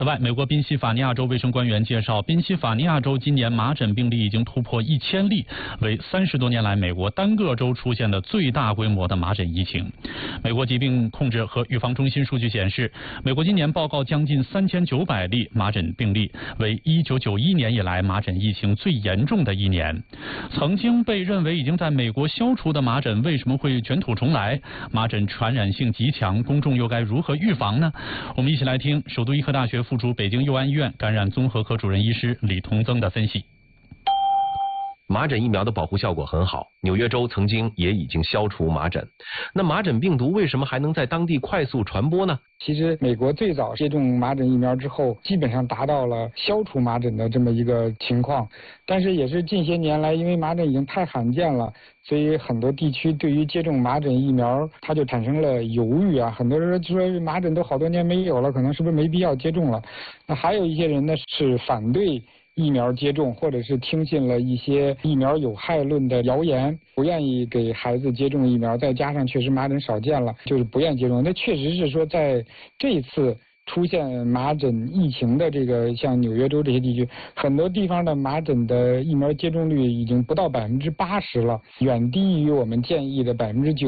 此外，美国宾夕法尼亚州卫生官员介绍，宾夕法尼亚州今年麻疹病例已经突破1000例，为30多年来美国单个州出现的最大规模的麻疹疫情。美国疾病控制和预防中心数据显示，美国今年报告将近3900例麻疹病例，为1991年以来麻疹疫情最严重的一年。曾经被认为已经在美国消除的麻疹为什么会卷土重来？麻疹传染性极强，公众又该如何预防呢？我们一起来听首都医科大学附属北京佑安医院感染综合科主任医师李同增的分析。 麻疹疫苗的保护效果很好，纽约州曾经也已经消除麻疹。那麻疹病毒为什么还能在当地快速传播呢？ 其实美国最早接种麻疹疫苗之后，基本上达到了消除麻疹的这么一个情况。但是也是近些年来，因为麻疹已经太罕见了，所以很多地区对于接种麻疹疫苗，它就产生了犹豫啊。很多人说麻疹都好多年没有了，可能是不是没必要接种了？那还有一些人呢是反对疫苗接种，或者是听信了一些疫苗有害论的谣言，不愿意给孩子接种疫苗，再加上确实麻疹少见了，就是不愿意接种。那确实是说在这一次出现麻疹疫情的这个像纽约州这些地区，很多地方的麻疹的疫苗接种率已经不到80%了，远低于我们建议的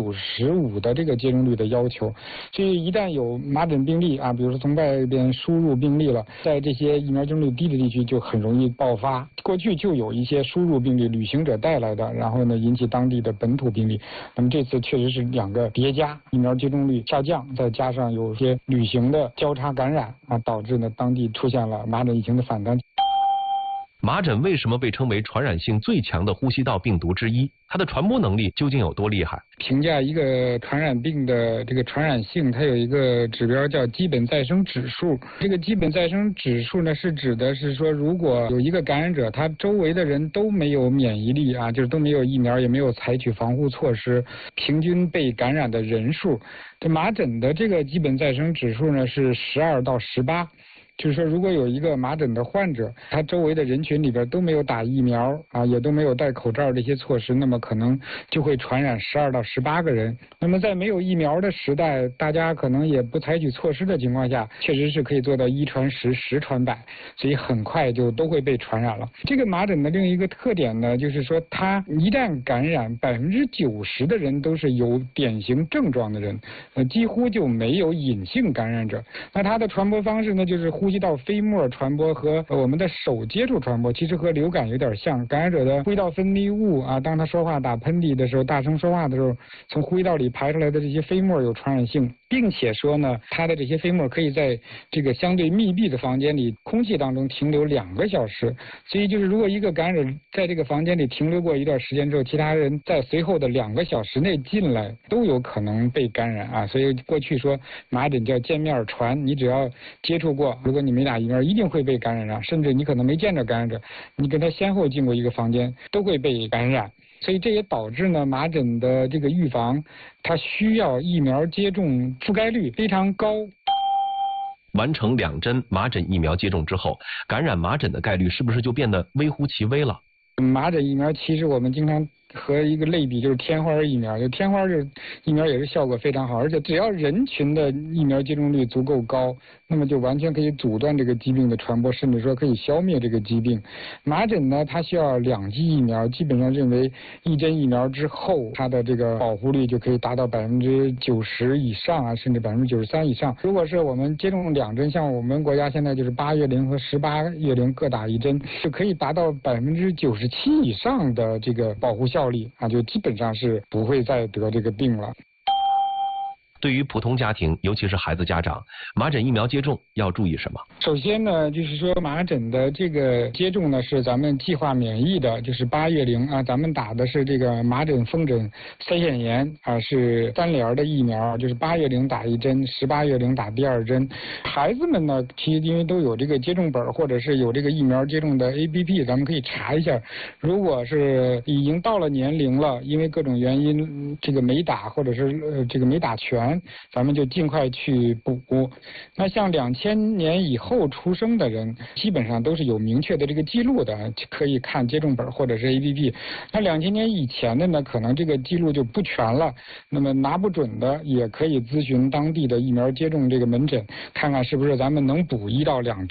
95%的这个接种率的要求。所以一旦有麻疹病例啊，比如说从外边输入病例了，在这些疫苗接种率低的地区就很容易爆发。过去就有一些输入病例，旅行者带来的，然后呢引起当地的本土病例。那么这次确实是两个叠加，疫苗接种率下降，再加上有些旅行的交叉感染啊，导致呢当地出现了麻疹疫情的反弹。 麻疹为什么被称为传染性最强的呼吸道病毒之一？它的传播能力究竟有多厉害？ 评价一个传染病的这个传染性，它有一个指标叫基本再生指数。这个基本再生指数呢，是指的是说，如果有一个感染者，他周围的人都没有免疫力啊，就是都没有疫苗，也没有采取防护措施，平均被感染的人数，这麻疹的这个基本再生指数呢是12到18。就是说，如果有一个麻疹的患者，他周围的人群里边都没有打疫苗啊，也都没有戴口罩这些措施，那么可能就会传染12到18个人。那么在没有疫苗的时代，大家可能也不采取措施的情况下，确实是可以做到1传10， 10传100，所以很快就都会被传染了。这个麻疹的另一个特点呢，就是说它一旦感染，90%的人都是有典型症状的人，几乎就没有隐性感染者。那它的传播方式呢，就是呼吸道飞沫传播和我们的手接触传播，其实和流感有点像。感染者的呼吸道分泌物啊，当他说话打喷嚏的时候，大声说话的时候，从呼吸道里排出来的这些飞沫有传染性，并且说呢，它的这些飞沫可以在这个相对密闭的房间里空气当中停留2个小时。所以就是如果一个感染者在这个房间里停留过一段时间之后，其他人在随后的2个小时内进来都有可能被感染啊。所以过去说麻疹叫见面传，你只要接触过，如果你没打疫苗，一定会被感染上，甚至你可能没见着感染者，你跟他先后进过一个房间，都会被感染。所以这也导致呢，麻疹的这个预防，它需要疫苗接种覆盖率非常高。 完成2针麻疹疫苗接种之后，感染麻疹的概率是不是就变得微乎其微了？ 麻疹疫苗其实我们经常和一个类比，就是天花疫苗，就天花就是疫苗也是效果非常好，而且只要人群的疫苗接种率足够高，那么就完全可以阻断这个疾病的传播，甚至说可以消灭这个疾病。麻疹呢，它需要2剂疫苗，基本上认为1针疫苗之后，它的这个保护率就可以达到90%以上啊，甚至93%以上。如果是我们接种2针，像我们国家现在就是8月龄和18月龄各打1针，就可以达到97%以上的这个保护效力啊，就基本上是不会再得这个病了。 对于普通家庭，尤其是孩子家长，麻疹疫苗接种要注意什么？ 首先呢，就是说麻疹的这个接种呢是咱们计划免疫的，就是8月龄啊，咱们打的是这个麻疹、风疹、腮腺炎啊，是3联的疫苗，就是8月龄打1针，18月龄打第2针。孩子们呢，其实因为都有这个接种本或者是有这个疫苗接种的 APP， 咱们可以查一下。如果是已经到了年龄了，因为各种原因这个没打，或者是这个没打全，咱们就尽快去补。那像2000年以后出生的人，基本上都是有明确的这个记录的，可以看接种本或者是 APP。那2000年以前的呢，可能这个记录就不全了，那么拿不准的也可以咨询当地的疫苗接种这个门诊，看看是不是咱们能补1到2针。